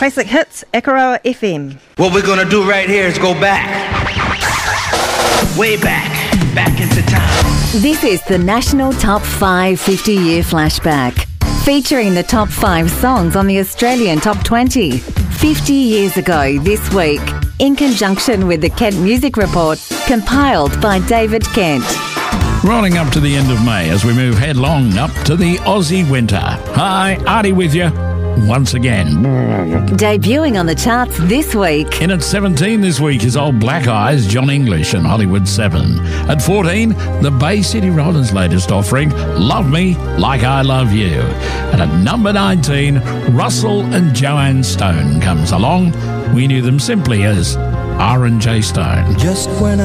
Classic Hits, Akaroa FM. What we're gonna do right here is go back. Way back into time. This is the National Top 5 50-year flashback, featuring the top 5 songs on the Australian Top 20. 50 years ago this week, in conjunction with the Kent Music Report, compiled by David Kent. Rolling up to the end of May as we move headlong up to the Aussie winter. Hi, Artie with you once again. Debuting on the charts this week. In at 17 this week is Old Black Eyes, John English and Hollywood 7. At 14, the Bay City Rollers' latest offering, Love Me Like I Love You. And at number 19, Russell and Joanne Stone comes along. We knew them simply as R&J Stone. Just when